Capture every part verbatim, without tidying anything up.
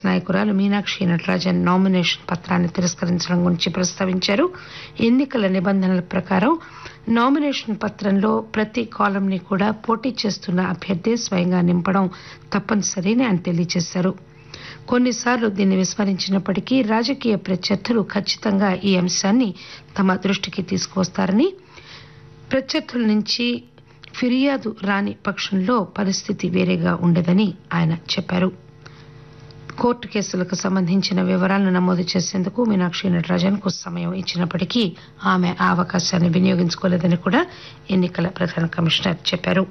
నాయకురాలు మీనాక్షి నటరాజన్ నామినేషన్ పత్రాన్ని తిరస్కరించడం గురించి ప్రస్తావించారు. ఎన్నికల నిబంధనల ప్రకారం నామినేషన్ పత్రంలో ప్రతి కాలంని కూడా పోటీ చేస్తున్న అభ్యర్థి స్వయంగా నింపడం తప్పనిసరిని ఆయన తెలియజేశారు. కొన్నిసార్లు దీన్ని విస్మరించినప్పటికీ రాజకీయ ప్రత్యర్థులు ఖచ్చితంగా ఈ అంశాన్ని తమ దృష్టికి తీసుకువస్తారని, ప్రత్యర్థుల నుంచి ఫిర్యాదు రాని పక్షంలో పరిస్థితి వేరేగా ఉండదని ఆయన చెప్పారు. కోర్టు కేసులకు సంబంధించిన వివరాలను నమోదు చేసేందుకు మీనాక్షి నటరాజన్కు సమయం ఇచ్చినప్పటికీ ఆమె ఆ అవకాశాన్ని వినియోగించుకోలేదని కూడా ఎన్నికల ప్రధాన కమిషనర్ చెప్పారు.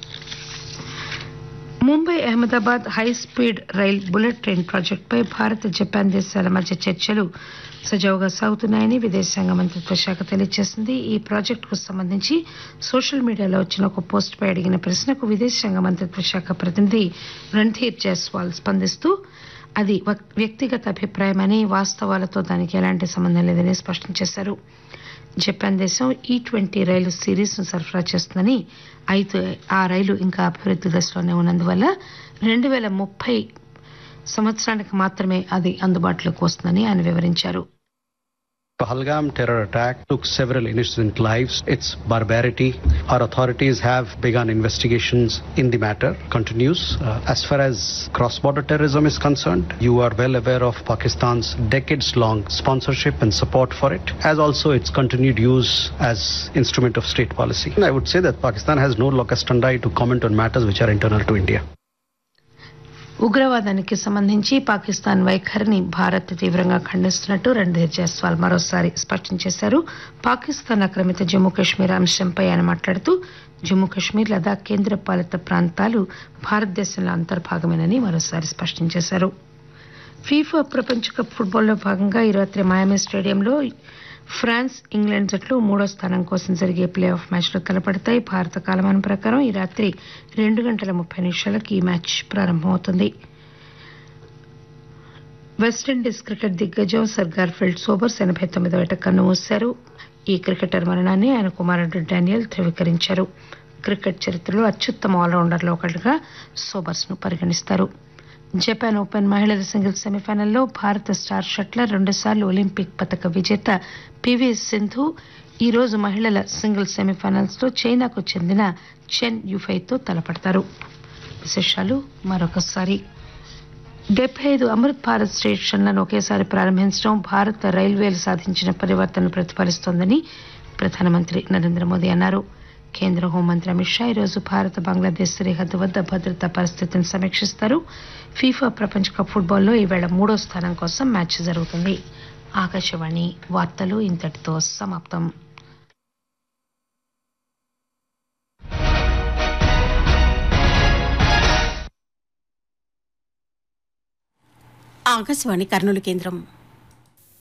Mumbai Ahmedabad high speed rail bullet train ప్రాజెక్టుపై భారత్ జపాన్ దేశాల మధ్య చర్చలు సజావుగా సాగుతున్నాయని విదేశాంగ మంత్రిత్వ శాఖ తెలియజేసింది. ఈ ప్రాజెక్టుకు సంబంధించి సోషల్ మీడియాలో వచ్చిన ఒక పోస్టుపై అడిగిన ప్రశ్నకు విదేశాంగ మంత్రిత్వ శాఖ ప్రతినిధి రణ్ధీర్ జైస్వాల్ స్పందిస్తూ అది వ్యక్తిగత అభిప్రాయమని, వాస్తవాలతో దానికి ఎలాంటి సంబంధం లేదని స్పష్టం చేశారు. జపాన్ దేశం ఈ ట్వంటీ రైలు సిరీస్ ను సరఫరా చేస్తుందని, అయితే ఆ రైలు ఇంకా అభివృద్ధి దశలోనే ఉన్నందువల్ల రెండు వేల ముప్పై సంవత్సరానికి మాత్రమే అది అందుబాటులోకి వస్తుందని ఆయన వివరించారు. Pahalgam terror attack took several innocent lives. Its barbarity. Our authorities have begun investigations in the matter. Continues. Uh, as far as cross-border terrorism is concerned, you are well aware of Pakistan's decades-long sponsorship and support for it, as also its continued use as instrument of state policy. And I would say that Pakistan has no locus standi to comment on matters which are internal to India. ఉగ్రవాదానికి సంబంధించి పాకిస్తాన్ వైఖరిని భారత్ తీవ్రంగా ఖండిస్తున్నట్టు రణ్ధీర్ జైస్వాల్ మరోసారి స్పష్టం చేశారు. పాకిస్తాన్ ఆక్రమిత జమ్మూ కశ్మీర్ అంశంపై ఆయన మాట్లాడుతూ జమ్మూ కశ్మీర్, లదాఖ్ కేంద్ర పాలిత ప్రాంతాలు భారతదేశంలో అంతర్భాగమేనని మరోసారి స్పష్టం చేశారు. ఫీఫా ప్రపంచ కప్ ఫుట్బాల్లో భాగంగా ఈ రాత్రి మయామి స్టేడియంలో ఫ్రాన్స్, ఇంగ్లాండ్ జట్లు మూడో స్థానం కోసం జరిగే ప్లే ఆఫ్ మ్యాచ్లో తలపడతాయి. భారత కాలమానం ప్రకారం ఈ రాత్రి రెండు గంటల ముప్పై నిమిషాలకు ఈ మ్యాచ్ ప్రారంభమవుతుంది. వెస్టిండీస్ క్రికెట్ దిగ్గజం సర్ గార్ఫీల్డ్ సోబర్స్ ఎనభై తొమ్మిదవ ఏట కన్నుమూశారు. ఈ క్రికెటర్ మరణాన్ని ఆయన కుమారుడు డానియల్ ధృవీకరించారు. క్రికెట్ చరిత్రలో అత్యుత్తమ ఆల్రౌండర్లో ఒకటిగా సోబర్స్ ను పరిగణిస్తారు. జపాన్ ఓపెన్ మహిళల సింగిల్స్ సెమీఫైనల్లో భారత స్టార్ షట్లర్, రెండుసార్లు ఒలింపిక్ పతక విజేత పివి సింధు ఈ రోజు మహిళల సింగిల్స్ సెమీఫైనల్స్ లో చైనాకు చెందిన చెన్ యుఫైతో తలపడతారు. విశేషాలు మరొకసారి. డెబ్బై ఐదు అమృత్ భారత్ స్టేషన్లను ఒకేసారి ప్రారంభించడం భారత రైల్వేలు సాధించిన పరివర్తనను ప్రతిఫలిస్తోందని ప్రధానమంత్రి నరేంద్ర మోదీ అన్నారు. కేంద్ర హోంమంత్రి అమిత్ షా ఈరోజు భారత బంగ్లాదేశ్ సరిహద్దు వద్ద భద్రతా పరిస్థితిని సమీక్షిస్తారు. ఫీఫా ప్రపంచ కప్ ఫుట్బాల్లో ఈవేళ మూడో స్థానం కోసం మ్యాచ్ జరుగుతుంది. ఆకాశవాణి వార్తలు ఇంతటితో సమాప్తం. ఆకాశవాణి కర్నూలు కేంద్రం.